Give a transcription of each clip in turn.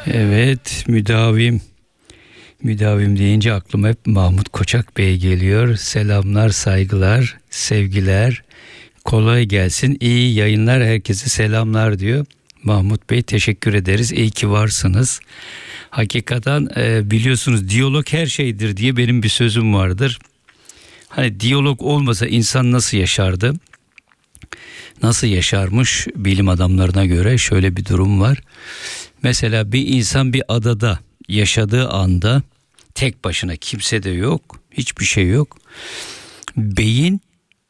Evet, müdavim. Müdavim deyince aklıma hep Mahmut Koçak Bey geliyor. Selamlar, saygılar, sevgiler. Kolay gelsin. İyi yayınlar, herkese selamlar diyor. Mahmut Bey, teşekkür ederiz. İyi ki varsınız. Hakikaten biliyorsunuz diyalog her şeydir diye benim bir sözüm vardır. Hani diyalog olmasa insan nasıl yaşardı? Nasıl yaşarmış bilim adamlarına göre şöyle bir durum var. Mesela bir insan bir adada yaşadığı anda tek başına, kimse de yok, hiçbir şey yok. Beyin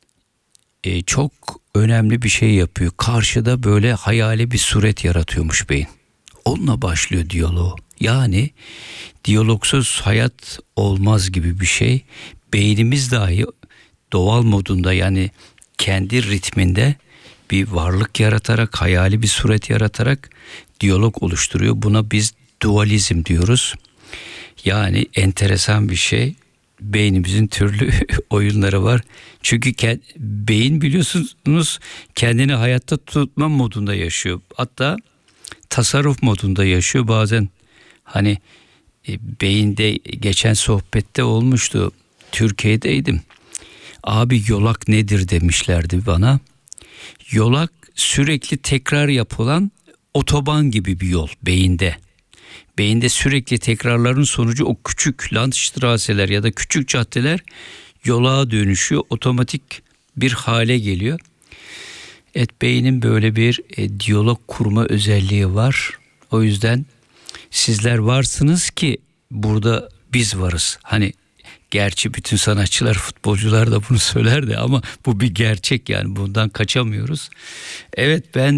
çok önemli bir şey yapıyor. Karşıda böyle hayali bir suret yaratıyormuş beyin. Onunla başlıyor diyaloğu. Yani diyalogsuz hayat olmaz gibi bir şey. Beynimiz dahi doğal modunda, yani kendi ritminde bir varlık yaratarak, hayali bir suret yaratarak diyalog oluşturuyor. Buna biz dualizm diyoruz. Yani enteresan bir şey. Beynimizin türlü oyunları var. Çünkü beyin biliyorsunuz kendini hayatta tutma modunda yaşıyor. Hatta tasarruf modunda yaşıyor. Bazen hani beyinde geçen sohbette olmuştu. Türkiye'deydim. Abi yolak nedir demişlerdi bana. Yolak sürekli tekrar yapılan otoban gibi bir yol beyinde. Beyinde sürekli tekrarların sonucu o küçük Landstrasse'ler ya da küçük caddeler yola dönüşüyor. Otomatik bir hale geliyor. Evet, beynin böyle bir diyalog kurma özelliği var. O yüzden sizler varsınız ki burada biz varız. Hani gerçi bütün sanatçılar, futbolcular da bunu söylerdi ama bu bir gerçek, yani bundan kaçamıyoruz. Evet, ben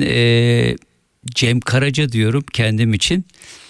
Cem Karaca diyorum kendim için.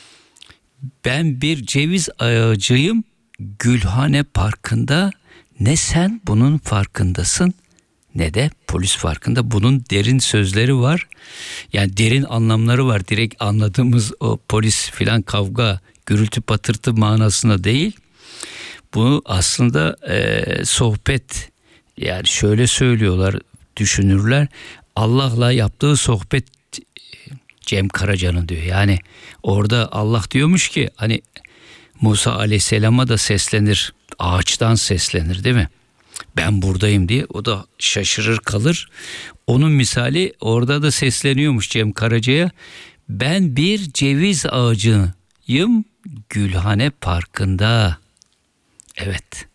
Ben bir ceviz ağacıyım Gülhane Parkı'nda, ne sen bunun farkındasın ne de polis farkında. Bunun derin sözleri var. Yani derin anlamları var. Direkt anladığımız o polis filan, kavga, gürültü patırtı manasına değil. Bu aslında sohbet, yani şöyle söylüyorlar düşünürler, Allah'la yaptığı sohbet Cem Karaca'nın diyor. Yani orada Allah diyormuş ki hani Musa Aleyhisselam'a da seslenir, ağaçtan seslenir değil mi? Ben buradayım diye, o da şaşırır kalır. Onun misali orada da sesleniyormuş Cem Karaca'ya. Ben bir ceviz ağacıyım Gülhane Parkı'nda. Evet.